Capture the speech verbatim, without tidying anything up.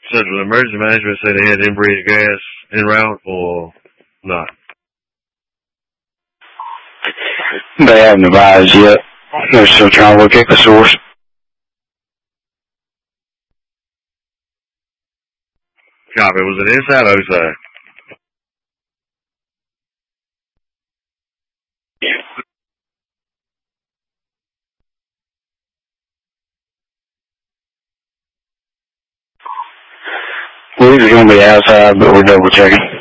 So the emergency management said they had in-breeze gas en route or not? They haven't advised yet. They're still trying to look at the source. Copy. Was it inside or outside? I believe it's going to be outside, but we're double checking.